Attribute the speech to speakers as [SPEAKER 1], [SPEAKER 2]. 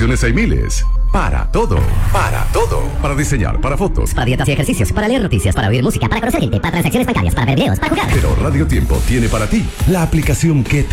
[SPEAKER 1] aplicaciones hay miles. Para todo. Para todo. Para diseñar, para fotos.
[SPEAKER 2] Para dietas y ejercicios, para leer noticias, para oír música, para conocer gente, para transacciones bancarias, para ver videos, para jugar.
[SPEAKER 1] Pero Radio Tiempo tiene para ti la aplicación que te